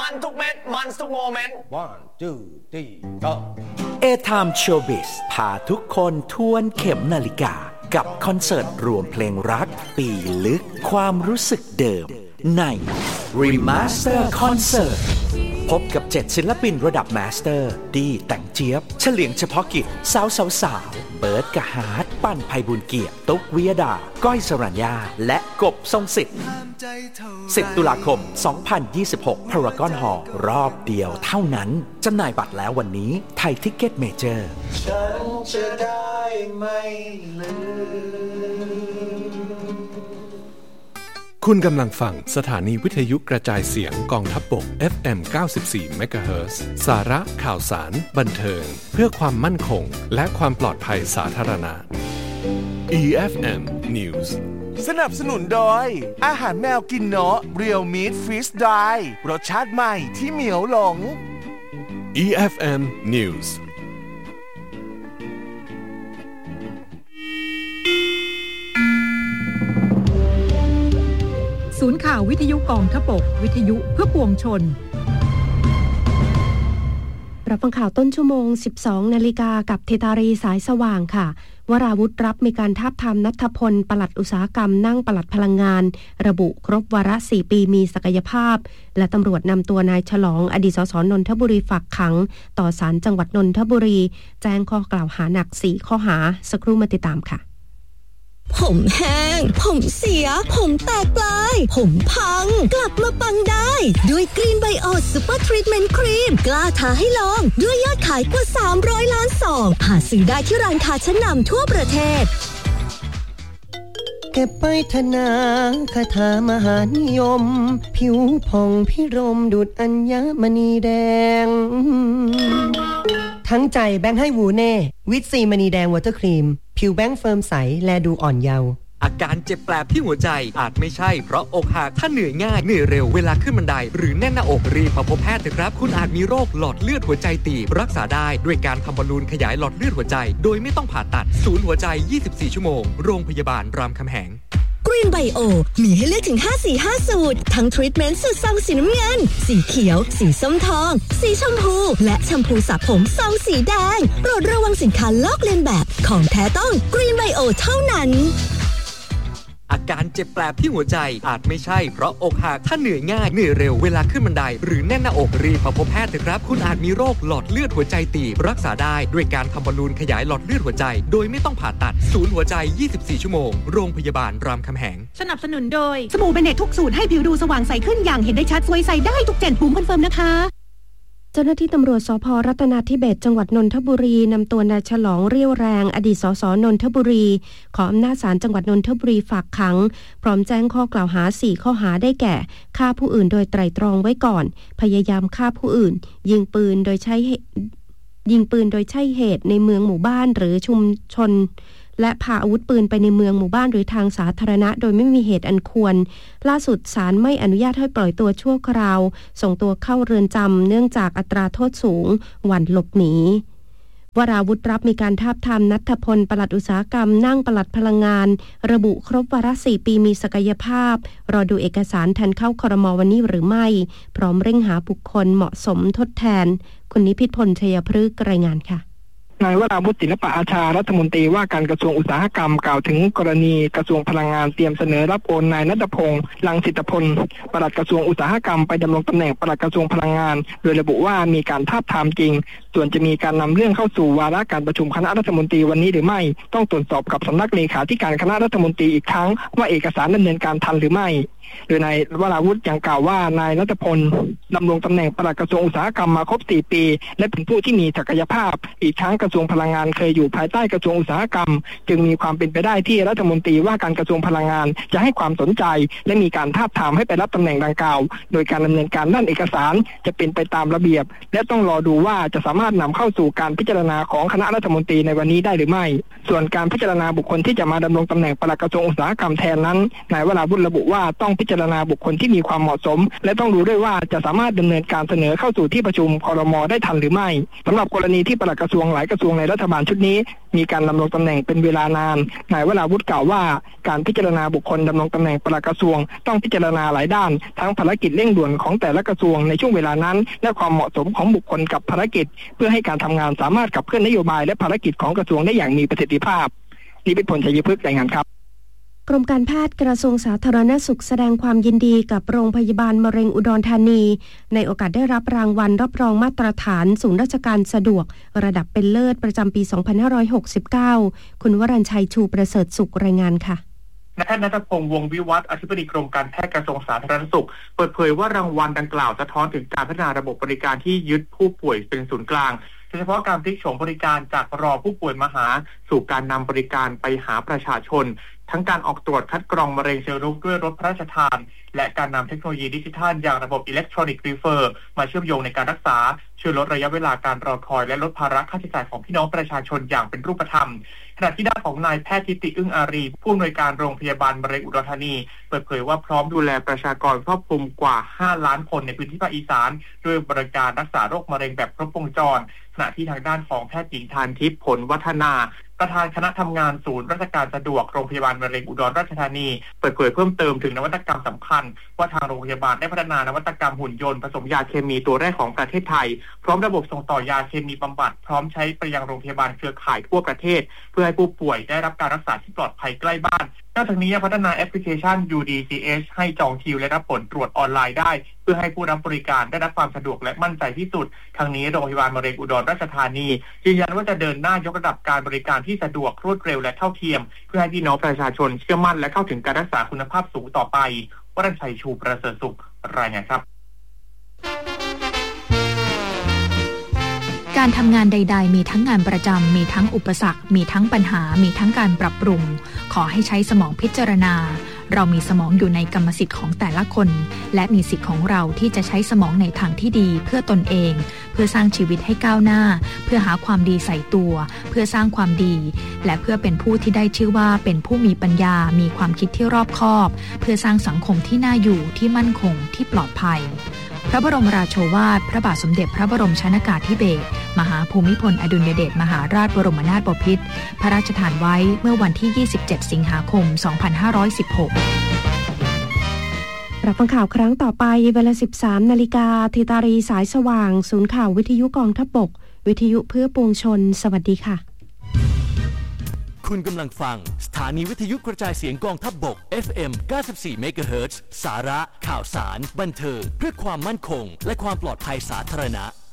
มันทุกเม็ดมันทุกโมเมนต์ One, two, three, go A-Time Showbiz พาทุกคนทวนเข็มนาฬิกากับคอนเสิร์ตรวมเพลงรักปีลึกความรู้สึกเดิมใน Remaster Concert พบกับ7ศิลปินระดับมาสเตอร์ดีแต่งเจี๊ยบเฉลียงเฉพาะกิจสาวเบิร์ดกะฮาร์ดปั้นไพบุญเกียรติตุ๊กวิยดาก้อยสรัญญาและกบทรงสิทธิ์10 ตุลาคม 2026 Paragon Hall รอบเดียวเท่านั้นจำหน่ายบัตรแล้ววันนี้ไทยทิกเก็ตเมเจอร์ฉันจะได้ไม่ลืมคุณกำลังฟังสถานีวิทยุกระจายเสียงกองทัพบก FM 94 MHz สาระข่าวสารบันเทิงเพื่อความมั่นคงและความปลอดภัยสาธารณะ EFM News สนับสนุนโดยอาหารแมวกินเนาะ Real Meat Freeze Dry รสชาติใหม่ที่เหมียวหลง EFM News ศูนย์ข่าววิทยุกองทพบกวิทยุเพื่อปวงชนรับฟังข่าวต้นชั่วโมง 12 นาฬิกากับเทตารีสายสว่างค่ะวราวุธรับมีการทาบทามณัฐพลปลัดอุตสาหกรรมนั่งปลัดพลังงานระบุครบวาระ 4 ปีมีศักยภาพและตำรวจนำตัวนายฉลองอดีตสสนนทบุรีฝากขังต่อศาลจังหวัดนนทบุรีแจ้งข้อกล่าวหาหนัก 4 ข้อหาสักครู่มาติดตามค่ะผมแห้งผมเสียผมแตกปลายผมพังกลับมาปังได้ด้วยกรีนไบโอซูเปอร์ทรีทเมนต์ครีมกล้าท้าให้ลองด้วยยอดขายกว่า300 ล้านซองหาซื้อได้ที่ร้านค้าชั้นนำทั่วประเทศเก็บไปธนาคาถามหานิยมผิวผ่องพิรมดุจอัญมณีแดงทั้งใจแบงค์ให้วูเน่วิตซีมณีแดงวอเตอร์ครีมผิวแบงค์เฟิร์มใสแลดูอ่อนเยาว์อาการเจ็บแปลบที่หัวใจอาจไม่ใช่เพราะอกหักถ้าเหนื่อยง่ายเหนื่อยเร็วเวลาขึ้นบันไดหรือแน่นหน้าอกรีบมาพบแพทย์เถอะครับคุณอาจมีโรคหลอดเลือดหัวใจตีบรักษาได้ด้วยการทำบอลลูนขยายหลอดเลือดหัวใจโดยไม่ต้องผ่าตัดศูนย์หัวใจ24 ชั่วโมงโรงพยาบาลรามคำแหงกรีนไบโอมีให้เลือกถึง5 สูตรทั้งทรีทเมนต์สูตรซองสีน้ำเงินสีเขียวสีส้มทองสีชมพูและแชมพูสระผมซองสีแดงโปรดระวังสินค้าลอกเลียนแบบของแท้ต้องกรีนไบโอเท่านั้นอาการเจ็บแปลบที่หัวใจอาจไม่ใช่เพราะอกหักถ้าเหนื่อยง่ายเหนื่อยเร็วเวลาขึ้นบันไดหรือแน่นหน้าอกรีบมาพบแพทย์เถอะครับคุณอาจมีโรคหลอดเลือดหัวใจตีบรักษาได้ด้วยการทำบอลลูนขยายหลอดเลือดหัวใจโดยไม่ต้องผ่าตัดศูนย์หัวใจ24 ชั่วโมงโรงพยาบาลรามคำแหงสนับสนุนโดยสบู่เบเนตทุกสูตรให้ผิวดูสว่างใสขึ้นอย่างเห็นได้ชัดสวยใสได้ทุก7ปุ่มคอนเฟิร์มนะคะเจ้าหน้าที่ตำรวจสภ.รัตนาธิเบศรจังหวัดนนทบุรีนำตัวนายฉลองเรี่ยวแรงอดีตสสนนทบุรีขออำนาจศาลจังหวัดนนทบุรีฝากขังพร้อมแจ้งข้อกล่าวหา4ข้อหาได้แก่ฆ่าผู้อื่นโดยไตร่ตรองไว้ก่อนพยายามฆ่าผู้อื่นยิงปืนโดยใช้เหตุในเมืองหมู่บ้านหรือชุมชนและพาอาวุธปืนไปในเมืองหมู่บ้านหรือทางสาธารณะโดยไม่มีเหตุอันควรล่าสุดศาลไม่อนุญาตให้ปล่อยตัวชั่วคราวส่งตัวเข้าเรือนจำเนื่องจากอัตราโทษสูงหวั่นหลบหนีวราวุธรับมีการทาบทามณัฐพลปลัดอุตสาหกรรมนั่งปลัดพลังงานระบุครบวาระ 4 ปีมีศักยภาพรอดูเอกสารทันเข้าครม.วันนี้หรือไม่พร้อมเร่งหาบุคคลเหมาะสมทดแทนคุณนิพิษพลชัยพฤกษ์รายงานค่ะนายวราวุฒิศิลปะอาชารัฐมนตรีว่าการกระทรวงอุตสาหกรรมกล่าวถึงกรณีกระทรวงพลังงานเตรียมเสนอรับโอนนายณัฐพงษ์รังสิตพลปลัดกระทรวงอุตสาหกรรมไปดำรงตำแหน่งปลัดกระทรวงพลังงานโดยระบุว่ามีการทาบทามจริงส่วนจะมีการนำเรื่องเข้าสู่วาระการประชุมคณะรัฐมนตรีวันนี้หรือไม่ต้องตรวจสอบกับสำนักเลขาธิการคณะรัฐมนตรีอีกครั้งว่าเอกสารดำเนินการทันหรือไม่โดยนายวราวุฒิยังกล่าวว่านายณัฐพลดำรงตำแหน่งปลัดกระทรวงอุตสาหกรรมมาครบ4 ปีและเป็นผู้ที่มีศักยภาพอีกทั้งกระทรวงพลังงานเคยอยู่ภายใต้กระทรวงอุตสาหกรรมจึงมีความเป็นไปได้ที่รัฐมนตรีว่าการกระทรวงพลังงานจะให้ความสนใจและมีการทาบทามให้ไปรับตำแหน่งดังกล่าวโดยการดำเนินการด้านเอกสารจะเป็นไปตามระเบียบและต้องรอดูว่าจะสามารถนำเข้าสู่การพิจารณาของคณะรัฐมนตรีในวันนี้ได้หรือไม่ส่วนการพิจารณาบุคคลที่จะมาดำรงตำแหน่งปลัดกระทรวงอุตสาหกรรมแทนนั้นนายวราวุฒิระบุว่าต้องพิจารณาบุคคลที่มีความเหมาะสมและต้องดูด้วยว่าจะสามารถารถดำเนินการเสนอเข้าสู่ที่ประชุมครม.ได้ทันหรือไม่สำหรับกรณีที่ปลัดกระทรวงหลายกระทรวงในรัฐบาลชุดนี้มีการดำรงตำแหน่งเป็นเวลานานนายวราวุฒิกล่าวว่าการพิจารณาบุคคลดำรงตำแหน่งปลัดกระทรวงต้องพิจารณาหลายด้านทั้งภารกิจเร่งด่วนของแต่ละกระทรวงในช่วงเวลานั้นและความเหมาะสมของบุคคลกับภารกิจเพื่อให้การทำงานสามารถขับเคลื่อนนโยบายและภารกิจของกระทรวงได้อย่างมีประสิทธิภาพนิพิษ พล ชัยพฤกษ์รายงานครับกรมการแพทย์กระทรวงสาธารณสุขแสดงความยินดีกับโรงพยาบาลมะเร็งอุดรธานีในโอกาสได้รับรางวัลรับรองมาตรฐานศูนย์ราชการสะดวกระดับเป็นเลิศประจำปี 2569 คุณวรัญชัยชูประเสริฐสุขรายงานค่ะนายแพทย์ณัฐพงษ์วงศ์วิวัฒน์อธิบดีกรมการแพทย์กระทรวงสาธารณสุขเปิดเผยว่ารางวัลดังกล่าวสะท้อนถึงการพัฒนาระบบบริการที่ยึดผู้ป่วยเป็นศูนย์กลางโดยเฉพาะการพลิกโฉมบริการจากรอผู้ป่วยมาหาสู่การนำบริการไปหาประชาชนทั้งการออกตรวจคัดกรองมะเร็งเชื้อรุกด้วยรถพระราชทานและการนำเทคโนโลยีดิจิทัลอย่างระบบอิเล็กทรอนิกส์รีเฟอร์มาเชื่อมโยงในการรักษาช่วยลดระยะเวลาการรอคอยและลดภาระค่าใช้จ่ายของพี่น้องประชาชนอย่างเป็นรูปธรรมขณะที่ด้านของนายแพทย์ทิติอึ้งอารีผู้อำนวยการโรงพยาบาลมะเร็งอุดรธานีเปิดเผยว่าพร้อมดูแลประชากรครอบคลุมกว่า5ล้านคนในพื้นที่ภาคอีสานด้วยบริการรักษาโรคมะเร็งแบบครบวงจรขณะที่ทางด้านของแพทย์หญิงทานทิพย์ผลวัฒนาประธานคณะทำงานศูนย์ราชการสะดวกโรงพยาบาลมะเร็งอุดรราชธานีเปิดเผยเพิ่มเติมถึงนวัตกรรมสำคัญว่าทางโรงพยาบาลได้พัฒนานวัตกรรมหุ่นยนต์ผสมยาเคมีตัวแรกของประเทศไทยพร้อมระบบส่งต่อยาเคมีบำบัดพร้อมใช้ไปยังโรงพยาบาลเครือข่ายทั่วประเทศเพื่อให้ผู้ป่วยได้รับการรักษาที่ปลอดภัยใกล้บ้านนอกจากนี้ยังพัฒนาแอปพลิเคชัน UDCH ให้จองคิวและรับผลตรวจออนไลน์ได้เพื่อให้ผู้รับบริการได้รับความสะดวกและมั่นใจที่สุดทางนี้โรงพยาบาลมะเร็งอุดรราชธานียืนยันว่าจะเดินหน้ายกระดับการบริการที่สะดวกรวดเร็วและเท่าเทียมเพื่อให้พี่น้องประชาชนเชื่อมั่นและเข้าถึงการรักษาคุณภาพสูงต่อไปวรัญชัยชูประเสริฐสุขรายงานครับการทำงานใดๆมีทั้งงานประจำมีทั้งอุปสรรคมีทั้งปัญหามีทั้งการปรับปรุงขอให้ใช้สมองพิจารณาเรามีสมองอยู่ในกรรมสิทธิ์ของแต่ละคนและมีสิทธิ์ของเราที่จะใช้สมองในทางที่ดีเพื่อตนเองเพื่อสร้างชีวิตให้ก้าวหน้าเพื่อหาความดีใส่ตัวเพื่อสร้างความดีและเพื่อเป็นผู้ที่ได้ชื่อว่าเป็นผู้มีปัญญามีความคิดที่รอบคอบเพื่อสร้างสังคมที่น่าอยู่ที่มั่นคงที่ปลอดภัยพระบรมราโชวาทพระบาทสมเด็จพระบรมชนกาธิเบศรมหาภูมิพลอดุลยเดชมหาราชบรมนาถบพิตรพระราชทานไว้เมื่อวันที่ 27 สิงหาคม 2516 รับฟังข่าวครั้งต่อไปเวลา 13 นาฬิกาธิตารีสายสว่างศูนย์ข่าววิทยุกองทัพบกวิทยุเพื่อปวงชนสวัสดีค่ะคุณกำลังฟังสถานีวิทยุกระจายเสียงกองทัพบก FM 94 MHz สาระข่าวสารบันเทิงเพื่อความมั่นคงและความปลอดภัยสาธารณะ